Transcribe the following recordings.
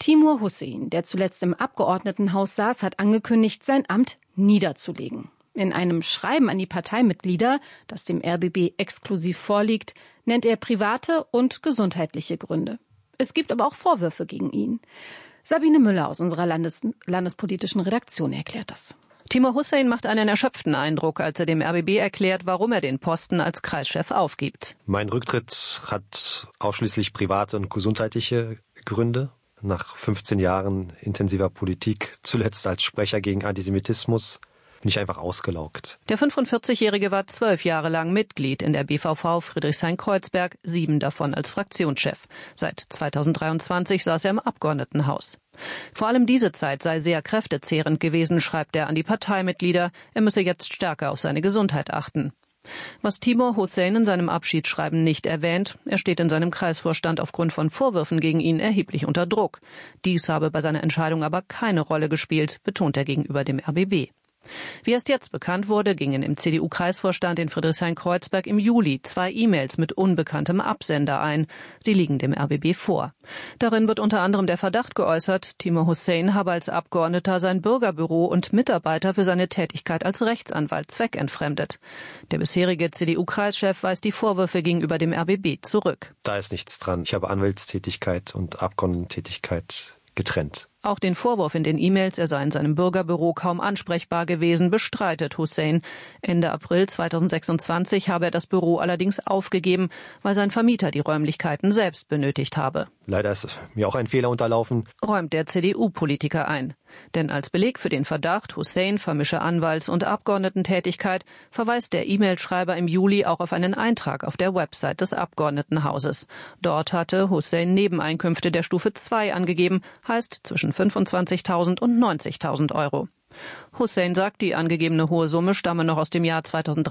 Timur Hussein, der zuletzt im Abgeordnetenhaus saß, hat angekündigt, sein Amt niederzulegen. In einem Schreiben an die Parteimitglieder, das dem RBB exklusiv vorliegt, nennt er private und gesundheitliche Gründe. Es gibt aber auch Vorwürfe gegen ihn. Sabine Müller aus unserer landespolitischen Redaktion erklärt das. Timur Hussein macht einen erschöpften Eindruck, als er dem RBB erklärt, warum er den Posten als Kreischef aufgibt. Mein Rücktritt hat ausschließlich private und gesundheitliche Gründe. Nach 15 Jahren intensiver Politik, zuletzt als Sprecher gegen Antisemitismus, bin ich einfach ausgelaugt. Der 45-Jährige war 12 Jahre lang Mitglied in der BVV Friedrichshain-Kreuzberg, 7 davon als Fraktionschef. Seit 2023 saß er im Abgeordnetenhaus. Vor allem diese Zeit sei sehr kräftezehrend gewesen, schreibt er an die Parteimitglieder. Er müsse jetzt stärker auf seine Gesundheit achten. Was Timur Hussein in seinem Abschiedsschreiben nicht erwähnt, er steht in seinem Kreisvorstand aufgrund von Vorwürfen gegen ihn erheblich unter Druck. Dies habe bei seiner Entscheidung aber keine Rolle gespielt, betont er gegenüber dem RBB. Wie erst jetzt bekannt wurde, gingen im CDU-Kreisvorstand in Friedrichshain-Kreuzberg im Juli 2 E-Mails mit unbekanntem Absender ein. Sie liegen dem RBB vor. Darin wird unter anderem der Verdacht geäußert, Timur Hussein habe als Abgeordneter sein Bürgerbüro und Mitarbeiter für seine Tätigkeit als Rechtsanwalt zweckentfremdet. Der bisherige CDU-Kreischef weist die Vorwürfe gegenüber dem RBB zurück. Da ist nichts dran. Ich habe Anwaltstätigkeit und Abgeordnetentätigkeit getrennt. Auch den Vorwurf in den E-Mails, er sei in seinem Bürgerbüro kaum ansprechbar gewesen, bestreitet Hussein. Ende April 2026 habe er das Büro allerdings aufgegeben, weil sein Vermieter die Räumlichkeiten selbst benötigt habe. Leider ist mir auch ein Fehler unterlaufen, räumt der CDU-Politiker ein. Denn als Beleg für den Verdacht, Hussein vermische Anwalts- und Abgeordnetentätigkeit, verweist der E-Mail-Schreiber im Juli auch auf einen Eintrag auf der Website des Abgeordnetenhauses. Dort hatte Hussein Nebeneinkünfte der Stufe 2 angegeben, heißt zwischen 25.000 und 90.000 Euro. Hussein sagt, die angegebene hohe Summe stamme noch aus dem Jahr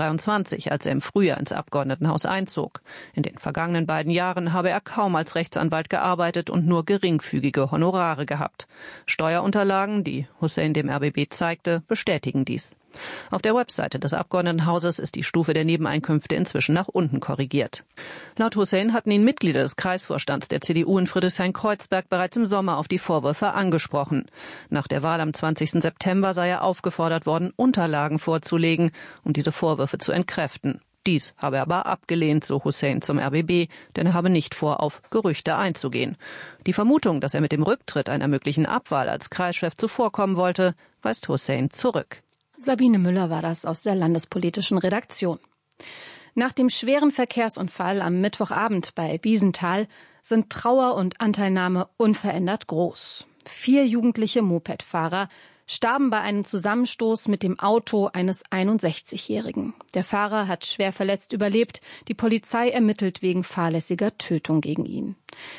2023, als er im Frühjahr ins Abgeordnetenhaus einzog. In den vergangenen beiden Jahren habe er kaum als Rechtsanwalt gearbeitet und nur geringfügige Honorare gehabt. Steuerunterlagen, die Hussein dem RBB zeigte, bestätigen dies. Auf der Webseite des Abgeordnetenhauses ist die Stufe der Nebeneinkünfte inzwischen nach unten korrigiert. Laut Hussein hatten ihn Mitglieder des Kreisvorstands der CDU in Friedrichshain-Kreuzberg bereits im Sommer auf die Vorwürfe angesprochen. Nach der Wahl am 20. September sei er aufgefordert worden, Unterlagen vorzulegen, um diese Vorwürfe zu entkräften. Dies habe er aber abgelehnt, so Hussein zum RBB, denn er habe nicht vor, auf Gerüchte einzugehen. Die Vermutung, dass er mit dem Rücktritt einer möglichen Abwahl als Kreischef zuvorkommen wollte, weist Hussein zurück. Sabine Müller war das aus der landespolitischen Redaktion. Nach dem schweren Verkehrsunfall am Mittwochabend bei Biesenthal sind Trauer und Anteilnahme unverändert groß. 4 jugendliche Mopedfahrer starben bei einem Zusammenstoß mit dem Auto eines 61-Jährigen. Der Fahrer hat schwer verletzt überlebt. Die Polizei ermittelt wegen fahrlässiger Tötung gegen ihn.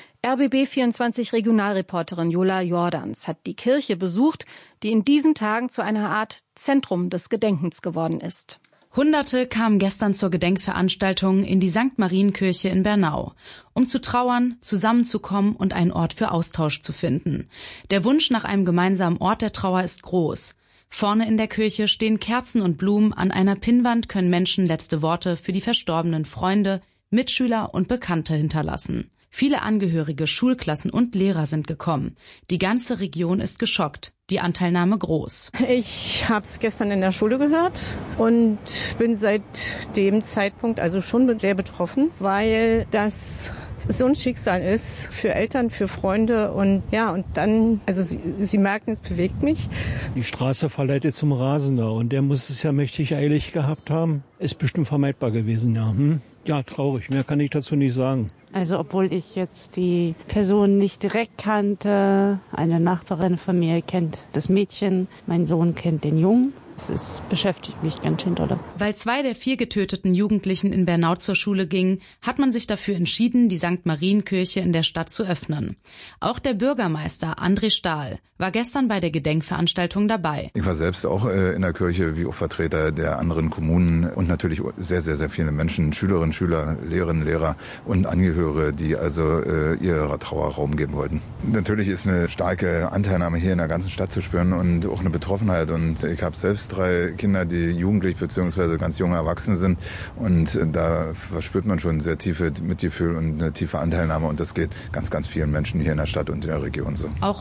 RBB24 Regionalreporterin Jola Jordans hat die Kirche besucht, die in diesen Tagen zu einer Art Zentrum des Gedenkens geworden ist. Hunderte kamen gestern zur Gedenkveranstaltung in die St. Marienkirche in Bernau, um zu trauern, zusammenzukommen und einen Ort für Austausch zu finden. Der Wunsch nach einem gemeinsamen Ort der Trauer ist groß. Vorne in der Kirche stehen Kerzen und Blumen, an einer Pinnwand können Menschen letzte Worte für die verstorbenen Freunde, Mitschüler und Bekannte hinterlassen. Viele Angehörige, Schulklassen und Lehrer sind gekommen. Die ganze Region ist geschockt, die Anteilnahme groß. Ich habe es gestern in der Schule gehört und bin seit dem Zeitpunkt also schon sehr betroffen, weil das so ein Schicksal ist für Eltern, für Freunde und ja, und dann, also Sie merken, es bewegt mich. Die Straße verleitet zum Rasender und der muss es ja mächtig eilig gehabt haben. Ist bestimmt vermeidbar gewesen, ja. Ja, traurig, mehr kann ich dazu nicht sagen. Also obwohl ich jetzt die Person nicht direkt kannte, eine Nachbarin von mir kennt das Mädchen, mein Sohn kennt den Jungen. Es beschäftigt mich ganz schön doll. Weil 2 der 4 getöteten Jugendlichen in Bernau zur Schule gingen, hat man sich dafür entschieden, die St. Marienkirche in der Stadt zu öffnen. Auch der Bürgermeister André Stahl war gestern bei der Gedenkveranstaltung dabei. Ich war selbst auch in der Kirche, wie auch Vertreter der anderen Kommunen und natürlich sehr, sehr, sehr viele Menschen, Schülerinnen, Schüler, Lehrerinnen, Lehrer und Angehörige, die also ihrer Trauer Raum geben wollten. Natürlich ist eine starke Anteilnahme hier in der ganzen Stadt zu spüren und auch eine Betroffenheit. Und ich habe selbst 3 Kinder, die jugendlich bzw. ganz junge Erwachsene sind. Und da verspürt man schon sehr tiefe Mitgefühl und eine tiefe Anteilnahme. Und das geht ganz, ganz vielen Menschen hier in der Stadt und in der Region so. Auch